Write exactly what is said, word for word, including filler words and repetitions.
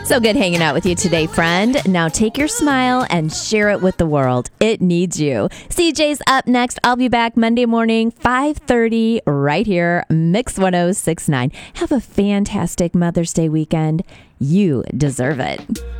So good hanging out with you today, friend. Now take your smile and share it with the world. It needs you. C J's up next. I'll be back Monday morning, five thirty, right here, Mix one oh six point nine. Have a fantastic Mother's Day weekend. You deserve it.